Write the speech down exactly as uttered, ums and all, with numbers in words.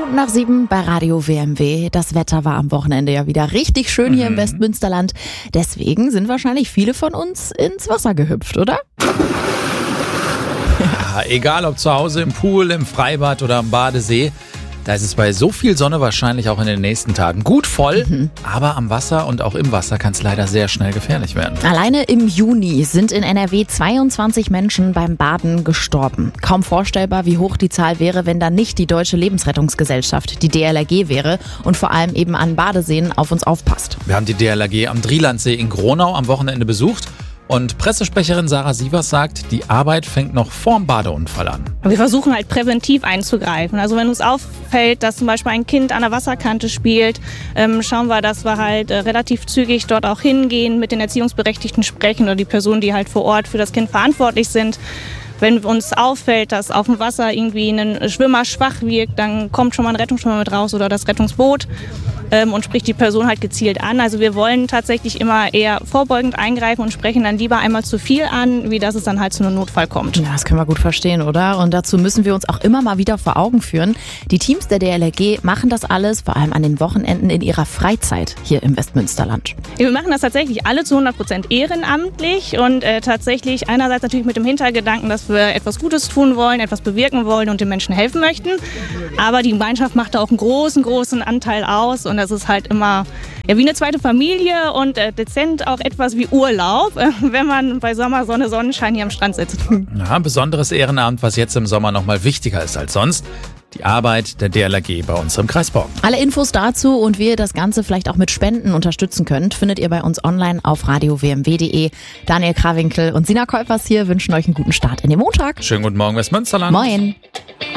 Minuten nach sieben bei Radio W M W. Das Wetter war am Wochenende ja wieder richtig schön hier mhm. im Westmünsterland. Deswegen sind wahrscheinlich viele von uns ins Wasser gehüpft, oder? Ja, egal ob zu Hause im Pool, im Freibad oder am Badesee. Da ist es bei so viel Sonne wahrscheinlich auch in den nächsten Tagen gut voll. Mhm. Aber am Wasser und auch im Wasser kann es leider sehr schnell gefährlich werden. Alleine im Juni sind in N R W zweiundzwanzig Menschen beim Baden gestorben. Kaum vorstellbar, wie hoch die Zahl wäre, wenn da nicht die Deutsche Lebensrettungsgesellschaft, die D L R G, wäre und vor allem eben an Badeseen auf uns aufpasst. Wir haben die D L R G am Drielandsee in Gronau am Wochenende besucht. Und Pressesprecherin Sarah Sievers sagt, die Arbeit fängt noch vorm Badeunfall an. Wir versuchen halt präventiv einzugreifen. Also wenn uns auffällt, dass zum Beispiel ein Kind an der Wasserkante spielt, ähm, schauen wir, dass wir halt äh, relativ zügig dort auch hingehen, mit den Erziehungsberechtigten sprechen oder die Personen, die halt vor Ort für das Kind verantwortlich sind. Wenn uns auffällt, dass auf dem Wasser irgendwie ein Schwimmer schwach wirkt, dann kommt schon mal ein Rettungsschwimmer mit raus oder das Rettungsboot ähm, und spricht die Person halt gezielt an. Also wir wollen tatsächlich immer eher vorbeugend eingreifen und sprechen dann lieber einmal zu viel an, wie dass es dann halt zu einem Notfall kommt. Ja, das können wir gut verstehen, oder? Und dazu müssen wir uns auch immer mal wieder vor Augen führen. Die Teams der D L R G machen das alles, vor allem an den Wochenenden in ihrer Freizeit hier im Westmünsterland. Ja, wir machen das tatsächlich alle zu hundert Prozent ehrenamtlich und äh, tatsächlich einerseits natürlich mit dem Hintergedanken, dass wir etwas Gutes tun wollen, etwas bewirken wollen und den Menschen helfen möchten. Aber die Gemeinschaft macht da auch einen großen, großen Anteil aus und das ist halt immer ja, wie eine zweite Familie und äh, dezent auch etwas wie Urlaub, äh, wenn man bei Sommersonne, Sonnenschein hier am Strand sitzt. Ja, ein besonderes Ehrenamt, was jetzt im Sommer noch mal wichtiger ist als sonst. Die Arbeit der D L R G bei uns im Kreis Borken. Alle Infos dazu und wie ihr das Ganze vielleicht auch mit Spenden unterstützen könnt, findet ihr bei uns online auf radio w m w punkt d e. Daniel Krawinkel und Sina Kolpers hier wünschen euch einen guten Start in den Montag. Schönen guten Morgen, Westmünsterland. Moin.